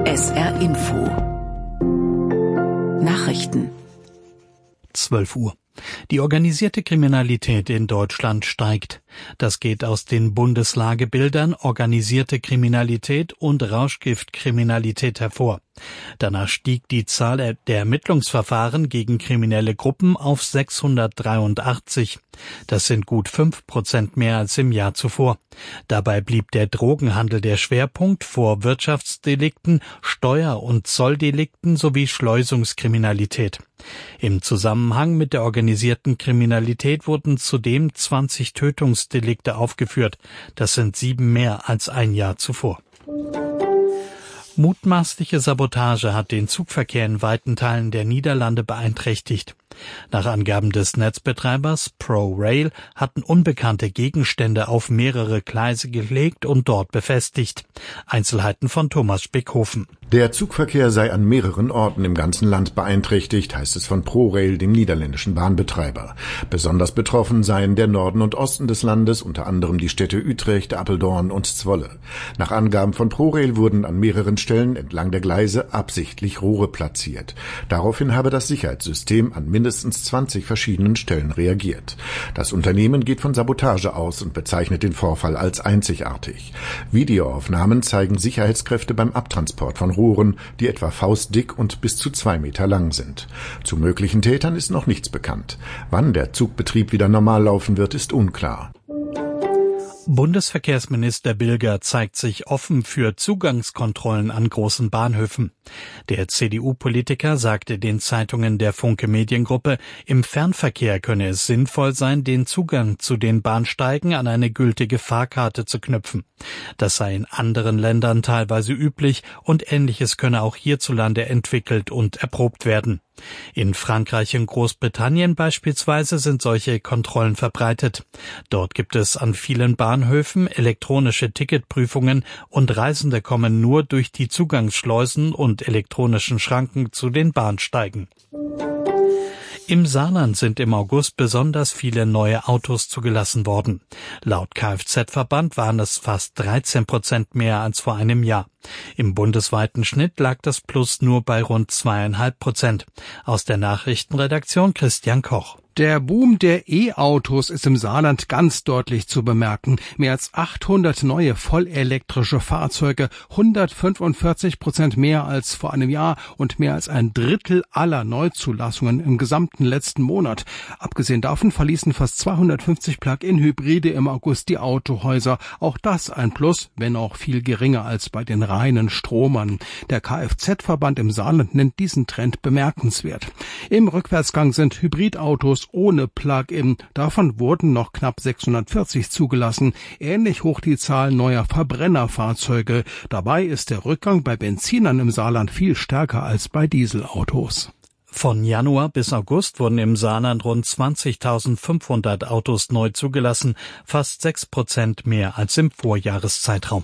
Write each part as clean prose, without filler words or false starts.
SR Info Nachrichten 12 Uhr. Die organisierte Kriminalität in Deutschland steigt. Das geht aus den Bundeslagebildern Organisierte Kriminalität und Rauschgiftkriminalität hervor. Danach stieg die Zahl der Ermittlungsverfahren gegen kriminelle Gruppen auf 683. Das sind gut 5% mehr als im Jahr zuvor. Dabei blieb der Drogenhandel der Schwerpunkt vor Wirtschaftsdelikten, Steuer- und Zolldelikten sowie Schleusungskriminalität. Im Zusammenhang mit der organisierten Kriminalität wurden zudem 20 Tötungsdelikte aufgeführt. Das sind 7 mehr als ein Jahr zuvor. Mutmaßliche Sabotage hat den Zugverkehr in weiten Teilen der Niederlande beeinträchtigt. Nach Angaben des Netzbetreibers ProRail hatten Unbekannte Gegenstände auf mehrere Gleise gelegt und dort befestigt. Einzelheiten von Thomas Spickhofen. Der Zugverkehr sei an mehreren Orten im ganzen Land beeinträchtigt, heißt es von ProRail, dem niederländischen Bahnbetreiber. Besonders betroffen seien der Norden und Osten des Landes, unter anderem die Städte Utrecht, Apeldoorn und Zwolle. Nach Angaben von ProRail wurden an mehreren Stellen entlang der Gleise absichtlich Rohre platziert. Daraufhin habe das Sicherheitssystem an mindestens 20 verschiedenen Stellen reagiert. Das Unternehmen geht von Sabotage aus und bezeichnet den Vorfall als einzigartig. Videoaufnahmen zeigen Sicherheitskräfte beim Abtransport von Rohren, die etwa faustdick und bis zu 2 Meter lang sind. Zu möglichen Tätern ist noch nichts bekannt. Wann der Zugbetrieb wieder normal laufen wird, ist unklar. Bundesverkehrsminister Bilger zeigt sich offen für Zugangskontrollen an großen Bahnhöfen. Der CDU-Politiker sagte den Zeitungen der Funke Mediengruppe, im Fernverkehr könne es sinnvoll sein, den Zugang zu den Bahnsteigen an eine gültige Fahrkarte zu knüpfen. Das sei in anderen Ländern teilweise üblich und Ähnliches könne auch hierzulande entwickelt und erprobt werden. In Frankreich und Großbritannien beispielsweise sind solche Kontrollen verbreitet. Dort gibt es an vielen Bahnhöfen elektronische Ticketprüfungen und Reisende kommen nur durch die Zugangsschleusen und elektronischen Schranken zu den Bahnsteigen. Im Saarland sind im August besonders viele neue Autos zugelassen worden. Laut Kfz-Verband waren es fast 13% mehr als vor einem Jahr. Im bundesweiten Schnitt lag das Plus nur bei rund 2,5%. Aus der Nachrichtenredaktion Christian Koch. Der Boom der E-Autos ist im Saarland ganz deutlich zu bemerken. Mehr als 800 neue vollelektrische Fahrzeuge, 145% mehr als vor einem Jahr und mehr als ein Drittel aller Neuzulassungen im gesamten letzten Monat. Abgesehen davon verließen fast 250 Plug-in-Hybride im August die Autohäuser. Auch das ein Plus, wenn auch viel geringer als bei den reinen Stromern. Der Kfz-Verband im Saarland nennt diesen Trend bemerkenswert. Im Rückwärtsgang sind Hybridautos ohne Plug-in. Davon wurden noch knapp 640 zugelassen. Ähnlich hoch die Zahl neuer Verbrennerfahrzeuge. Dabei ist der Rückgang bei Benzinern im Saarland viel stärker als bei Dieselautos. Von Januar bis August wurden im Saarland rund 20.500 Autos neu zugelassen, fast 6% mehr als im Vorjahreszeitraum.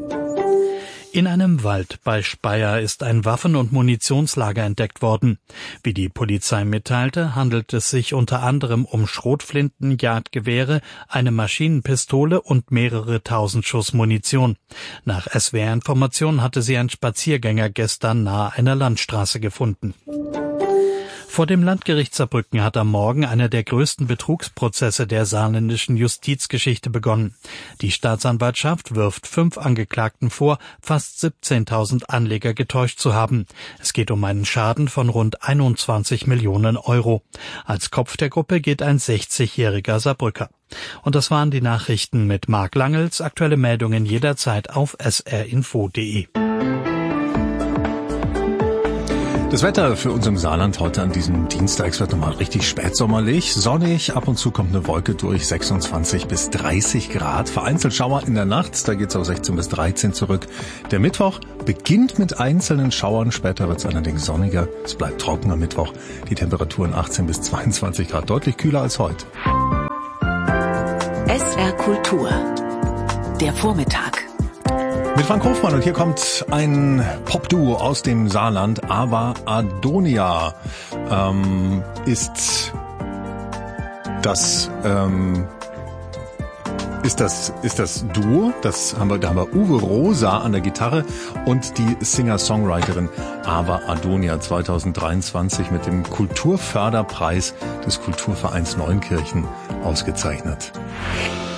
In einem Wald bei Speyer ist ein Waffen- und Munitionslager entdeckt worden. Wie die Polizei mitteilte, handelt es sich unter anderem um Schrotflinten, Jagdgewehre, eine Maschinenpistole und mehrere 1000 Schuss Munition. Nach SWR-Informationen hatte sie ein Spaziergänger gestern nahe einer Landstraße gefunden. Vor dem Landgericht Saarbrücken hat am Morgen einer der größten Betrugsprozesse der saarländischen Justizgeschichte begonnen. Die Staatsanwaltschaft wirft 5 Angeklagten vor, fast 17.000 Anleger getäuscht zu haben. Es geht um einen Schaden von rund 21 Millionen Euro. Als Kopf der Gruppe geht ein 60-jähriger Saarbrücker. Und das waren die Nachrichten mit Marc Langels. Aktuelle Meldungen jederzeit auf srinfo.de. Das Wetter für uns im Saarland heute an diesem Dienstag, es wird nochmal richtig spätsommerlich, sonnig, ab und zu kommt eine Wolke durch, 26 bis 30 Grad, vereinzelt Schauer in der Nacht, da geht's auf 16 bis 13 zurück. Der Mittwoch beginnt mit einzelnen Schauern, später wird's allerdings sonniger, es bleibt trockener Mittwoch, die Temperaturen 18 bis 22 Grad, deutlich kühler als heute. SR Kultur, der Vormittag. Mit Frank Hofmann, und hier kommt ein Popduo aus dem Saarland, Ava Adonia, ist das ist das Duo. Da haben wir Uwe Rosa an der Gitarre und die Singer-Songwriterin Ava Adonia 2023 mit dem Kulturförderpreis des Kulturvereins Neunkirchen ausgezeichnet.